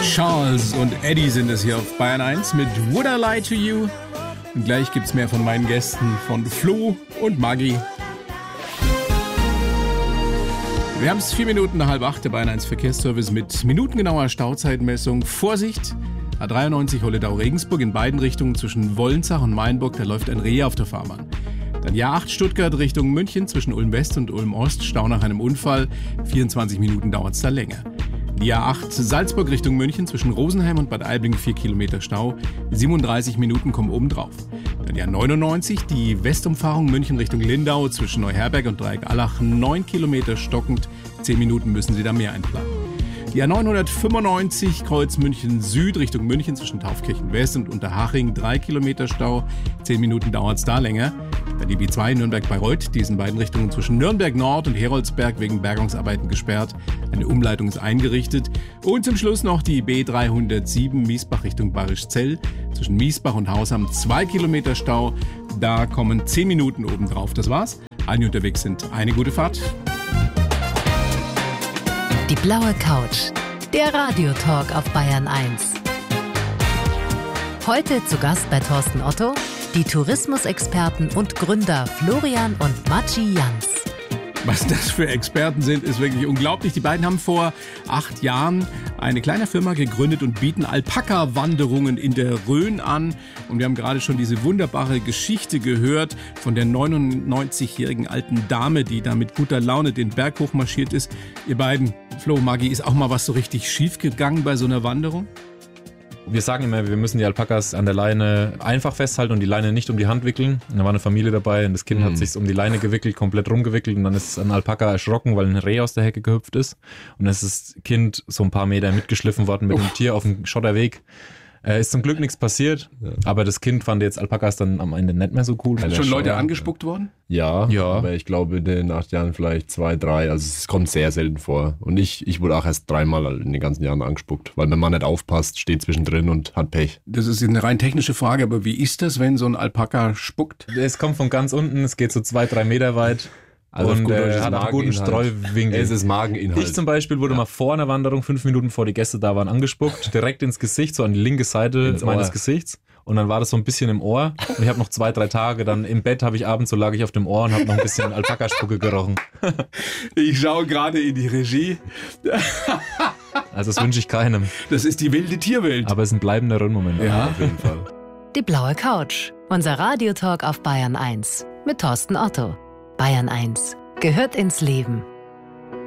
Charles und Eddie sind es hier auf Bayern 1 mit Would I Lie to You? Und gleich gibt's mehr von meinen Gästen, von Flo und Maggi. Wir haben es 4 Minuten nach 7:30, der Bayern 1 Verkehrsservice mit minutengenauer Stauzeitmessung. Vorsicht! A93 Holledau-Regensburg in beiden Richtungen zwischen Wollenzach und Mainburg, da läuft ein Reh auf der Fahrbahn. Dann die A8 Stuttgart Richtung München zwischen Ulm-West und Ulm-Ost, Stau nach einem Unfall. 24 Minuten dauert es da länger. Die A8 Salzburg Richtung München zwischen Rosenheim und Bad Aibling 4 Kilometer Stau. 37 Minuten kommen oben drauf. Dann die A99, die Westumfahrung München Richtung Lindau zwischen Neuherberg und Dreieck-Allach. 9 Kilometer stockend. 10 Minuten müssen Sie da mehr einplanen. Die A995 Kreuz München Süd Richtung München zwischen Taufkirchen West und Unterhaching. 3 Kilometer Stau. 10 Minuten dauert es da länger. Dann die B2 Nürnberg-Bayreuth, die ist in beiden Richtungen zwischen Nürnberg Nord und Heroldsberg wegen Bergungsarbeiten gesperrt. Eine Umleitung ist eingerichtet. Und zum Schluss noch die B307 Miesbach Richtung Bayerischzell. Zwischen Miesbach und Hausham 2 Kilometer Stau. Da kommen 10 Minuten obendrauf. Das war's. Allen, die unterwegs sind, eine gute Fahrt. Die blaue Couch. Der Radiotalk auf Bayern 1. Heute zu Gast bei Thorsten Otto die Tourismusexperten und Gründer Florian und Matschi Jans. Was das für Experten sind, ist wirklich unglaublich. Die beiden haben vor 8 Jahren eine kleine Firma gegründet und bieten Alpaka-Wanderungen in der Rhön an. Und wir haben gerade schon diese wunderbare Geschichte gehört von der 99-jährigen alten Dame, die da mit guter Laune den Berg hochmarschiert ist. Ihr beiden, Flo, Maggi, ist auch mal was so richtig schief gegangen bei so einer Wanderung? Wir sagen immer, wir müssen die Alpakas an der Leine einfach festhalten und die Leine nicht um die Hand wickeln. Und da war eine Familie dabei und das Kind hat sich um die Leine gewickelt, komplett rumgewickelt und dann ist ein Alpaka erschrocken, weil ein Reh aus der Hecke gehüpft ist. Und dann ist das Kind so ein paar Meter mitgeschliffen worden mit dem Tier auf dem Schotterweg. Ist zum Glück nichts passiert, aber das Kind fand jetzt Alpakas dann am Ende nicht mehr so cool. Sind schon Leute angespuckt worden? Ja, aber ich glaube in den 8 Jahren vielleicht 2, 3, also es kommt sehr selten vor. Und ich wurde auch erst 3-mal in den ganzen Jahren angespuckt, weil wenn man nicht aufpasst, steht zwischendrin und hat Pech. Das ist eine rein technische Frage, aber wie ist das, wenn so ein Alpaka spuckt? Es kommt von ganz unten, es geht so 2, 3 Meter weit. Also und hat einen guten Streuwinkel. Es ist Mageninhalt. Ich zum Beispiel wurde mal vor einer Wanderung, 5 Minuten vor die Gäste da waren, angespuckt, direkt ins Gesicht, so an die linke Seite meines Gesichts. Und dann war das so ein bisschen im Ohr. Und ich habe noch 2, 3 Tage dann im Bett, abends so lag ich auf dem Ohr und habe noch ein bisschen Alpakaspucke gerochen. Ich schaue gerade in die Regie. Also das wünsche ich keinem. Das ist die wilde Tierwelt. Aber es ist ein bleibender Rennmoment. Ja, auf jeden Fall. Die blaue Couch. Unser Radiotalk auf Bayern 1 mit Thorsten Otto. Bayern 1 gehört ins Leben.